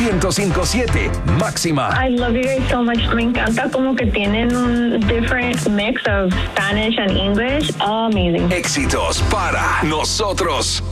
105.7 Máxima. I love you guys so much. Me encanta como que tienen un different mix of Spanish and English. Amazing. Éxitos para nosotros.